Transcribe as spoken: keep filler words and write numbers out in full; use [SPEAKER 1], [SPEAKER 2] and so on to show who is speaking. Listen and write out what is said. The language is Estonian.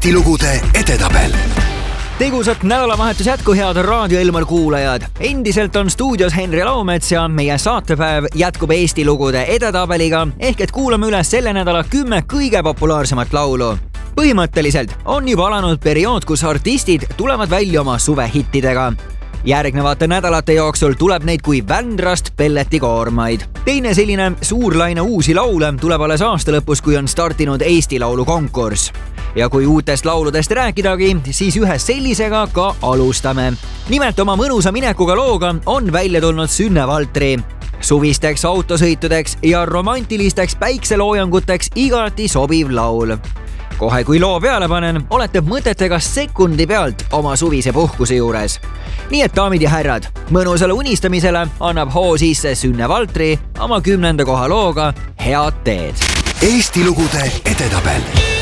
[SPEAKER 1] Eesti lugude edetabel.
[SPEAKER 2] Tegusat nädalavahetus jätku, head Raadio Elmar kuulajad. Endiselt on stuudios Henri Laumets ja meie saatepäev jätkub Eesti lugude edetabeliga, ehk et kuulame üles selle nädala kümme kõige populaarsemat laulu. Põhimõtteliselt on juba alanud periood, kus artistid tulevad välja oma suvehittidega. Järgnevate nädalate jooksul tuleb neid kui Vändrast pelletikoormaid. Teine selline suur laine uusi laule tuleb alles aasta lõpus, kui on startinud Eesti Laulu konkurss. Ja kui uutest lauludest rääkidagi, siis ühe sellisega ka alustame. Nimelt oma mõnusa minekuga looga on välja tulnud Sünne Valtri. Suvisteks autosõitudeks ja romantilisteks päikseloojanguteks igati sobiv laul. Kohe kui loo peale panen, olete mõtetega sekundi pealt oma suvise puhkuse juures. Nii et daamid ja härrad, mõnusale unistamisele annab hoo sisse Sünne Valtri oma kümnenda koha looga Head teed.
[SPEAKER 1] Eesti lugude edetabel.